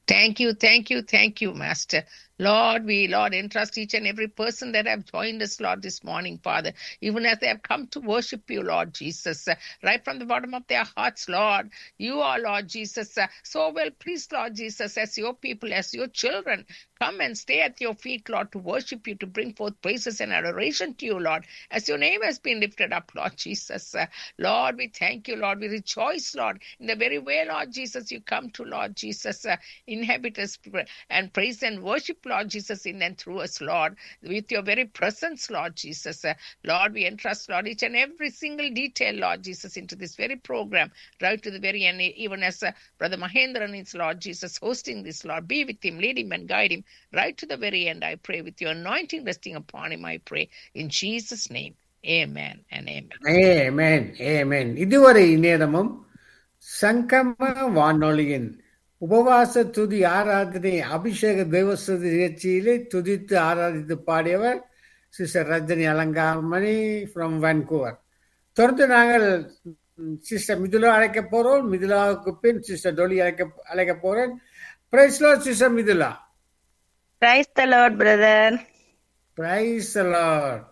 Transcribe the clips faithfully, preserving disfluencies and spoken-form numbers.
Thank you, thank you, thank you, Master. Lord, we, Lord, entrust each and every person that have joined us, Lord, this morning, Father, even as they have come to worship you, Lord Jesus, uh, right from the bottom of their hearts, Lord. You are, Lord Jesus, uh, so well pleased, Lord Jesus, as your people, as your children. Come and stay at your feet, Lord, to worship you, to bring forth praises and adoration to you, Lord, as your name has been lifted up, Lord Jesus. Uh, Lord, we thank you, Lord. We rejoice, Lord, in the very way, Lord Jesus, you come to, Lord Jesus, uh, inhabit us and praise and worship, Lord Jesus, in and through us, Lord, with your very presence, Lord Jesus. Uh, Lord, we entrust, Lord, each and every single detail, Lord Jesus, into this very program, right to the very end, even as uh, Brother Mahendran is, Lord Jesus, hosting this, Lord. Be with him, lead him, and guide him right to the very end, I pray, with your anointing resting upon him, I pray, in Jesus' name. Amen and amen. Amen, amen. இதுவரை நேரமும் சங்கம வானொலியின் உபவாச துதி ஆராதனை அபிஷேக தேவசதி நிகழ்ச்சியிலே துதித்து ஆராதித்து பாடியவர் சிஸ்டர் ரஜினி அலங்காமணி ஃப்ரம் வான்கூவர். தொடர்ந்து நாங்கள் சிஸ்டர் மிதுலா அழைக்க போறோம். மிதுலாவுக்கு பின் சிஸ்டர் டொலி அழைக்க அழைக்க போறேன். Price Lord sister Mithula. Praise the Lord, brother. Price Lord.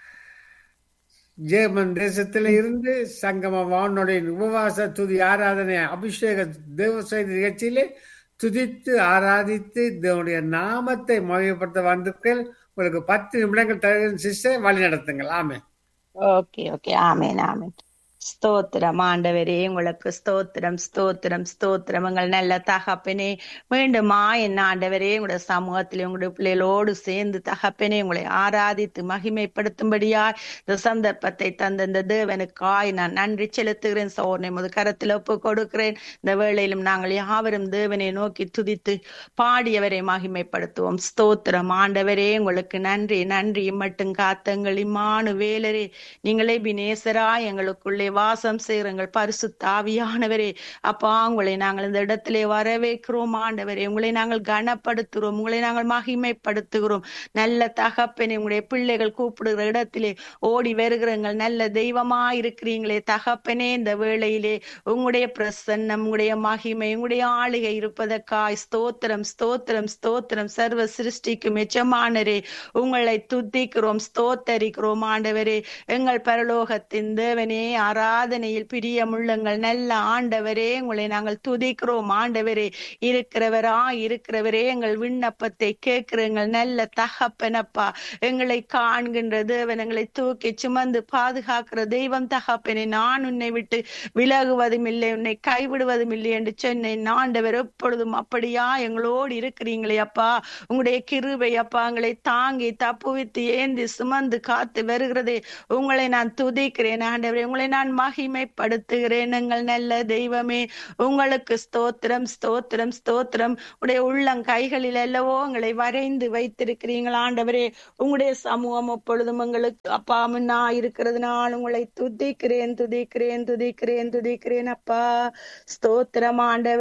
German தேசத்தில இருந்து சங்கம வானொலியின் உபவாச துதி ஆராதனை அபிஷேக தேவசதி நிகழ்ச்சியிலே துதித்து ஆராதித்து தேவனுடைய நாமத்தை மகிமைப்படுத்த வந்திருக்கீர்கள். உங்களுக்கு பத்து நிமிடங்கள் தருகிறேன் சிஸ்டர், வழி நடத்துங்கள். ஆமென். ஓகே ஓகே ஆமென் ஆமென். ஸ்தோத்திரம் ஆண்டவரே, உங்களுக்கு ஸ்தோத்திரம் ஸ்தோத்திரம் ஸ்தோத்திரம். எங்கள் நல்ல தகப்பனே, மீண்டுமா என் ஆண்டவரே, உங்களுடைய சமூகத்தில் உங்களுடைய பிள்ளைகளோடு சேர்ந்து தகப்பனே உங்களை ஆராதித்து மகிமைப்படுத்தும்படியாய் இந்த சந்தர்ப்பத்தை தந்த இந்த தேவனுக்காய் நான் நன்றி செலுத்துகிறேன். சோர்னை முது கரத்தில் ஒப்பு கொடுக்கிறேன். இந்த வேளையிலும் நாங்கள் யாவரும் தேவனை நோக்கி துதித்து பாடியவரை மகிமைப்படுத்துவோம். ஸ்தோத்திரம் ஆண்டவரே, உங்களுக்கு நன்றி நன்றி. மட்டும் காத்தங்கள் இம்மானு வேலரே, நீங்களே பினேசரா எங்களுக்குள்ளே வாசம் செய்கிறங்கள் பரிசுத்த ஆவியானவரே. அப்பா, உங்களை நாங்கள் இந்த இடத்திலே வரவேற்கிறோம் ஆண்டவரே. உங்களை நாங்கள் கனப்படுத்துகிறோம், உங்களை நாங்கள் மகிமைப்படுத்துகிறோம். நல்ல தகப்பனே, உங்களுடைய பிள்ளைகள் கூப்பிடுகிற இடத்திலே ஓடி வருகிறங்கள் நல்ல தெய்வமா இருக்கிறீங்களே தகப்பனே. இந்த வேளையிலே உங்களுடைய பிரசன்னம், உங்களுடைய மகிமை, உங்களுடைய ஆளுகை இருப்பதற்காய் ஸ்தோத்திரம் ஸ்தோத்திரம் ஸ்தோத்திரம். சர்வ சிருஷ்டிக்கும் எஜமானரே, உங்களை துதிக்கிறோம் ஸ்தோத்தரிக்கிறோம் ஆண்டவரே. எங்கள் பரலோகத்தின் தேவனே, ஆராதனையில் பிரியமுள்ளங்கள் நல்ல ஆண்டவரே, உங்களை நாங்கள் துதிக்கிறோம் ஆண்டவரே. இருக்கிறவரா இருக்கிறவரே, எங்கள் விண்ணப்பத்தை கேட்கிறங்கள் நல்ல தகப்பனப்பா. எங்களை காண்கின்ற தேவன், எங்களை தூக்கி சுமந்து பாதுகாக்கிற தெய்வம் தகப்பனே. நான் உன்னை விட்டு விலகுவதும் இல்லை, உன்னை கைவிடுவதும் இல்லை என்று சொன்னேன் ஆண்டவர். எப்பொழுதும் அப்படியா எங்களோடு இருக்கிறீங்களே அப்பா. உங்களுடைய கிருபை அப்பா எங்களை தாங்கி தப்புவித்து ஏந்தி சுமந்து காத்து வருகிறதே. உங்களை நான் துதிக்கிறேன் ஆண்டவரே, உங்களை நான் மகிமைப்படுத்துகிறேன். எங்கள் நல்ல தெய்வமே, உங்களுக்கு ஸ்தோத்திரம் ஸ்தோத்திரம் ஸ்தோத்திரம். உடைய உள்ளங்கைகளில் அல்லவோ எங்களை வரைந்து வைத்திருக்கிறீர்கள் ஆண்டவரே. உங்களுடைய சமூகம் எப்பொழுதும் எங்களுக்கு அப்பா முன்னா இருக்கிறதுனால் உங்களை துதிக்கிறேன் துதிக்கிறேன் துதிக்கிறேன் துதிக்கிறேன் அப்பா. ஸ்தோத்திரம் ஆண்டவரே.